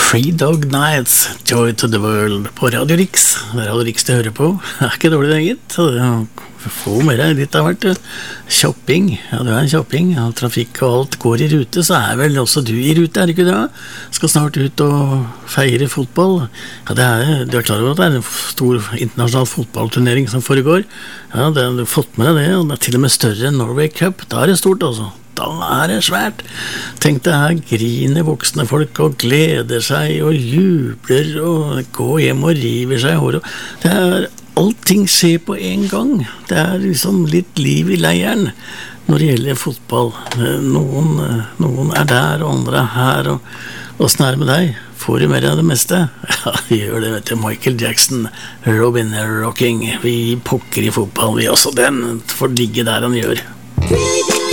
Free Dog Nights, Joy to the World på Radio Rix. Det er Radio Rix du hører på. Det er ikke dårlig det, gitt. Få med deg litt av hvert. Shopping, ja du er en shopping. Ja, trafikk og alt går i rute, så er vel også du i rute, er det ikke det? Skal snart ut og feire fotball. Ja, du er klar over at det er en stor internasjonal fotballturnering som foregår. Ja, du har fått med deg det, og det er til og med større enn Norway Cup. Da er det stort altså. Da er det svært. Tenk deg her griner voksne folk og gleder seg og jubler og går hjem og river seg i håret. Det er allting skjer på en gang. Det er liksom litt liv i leiren når det gjelder fotball. Noen er der og andre er her, og sånn er det med deg. Får du mer av det meste? Ja, vi gjør det, vet du. Michael Jackson, Robin Rocking. Vi pokker i fotball, vi også. Den får ligge der han gjør.